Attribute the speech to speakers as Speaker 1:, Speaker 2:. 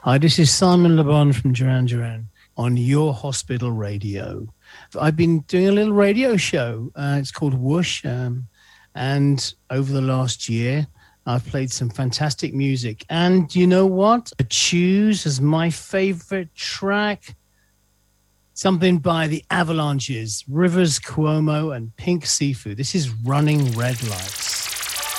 Speaker 1: Hi, this is Simon Le Bon from Duran Duran on Your Hospital Radio. I've been doing a little radio show. It's called Whoosh. And over the last year, I've played some fantastic music. And you know what? I choose as my favorite track something by the Avalanches, Rivers Cuomo and Pink Seafood. This is Running Red Lights.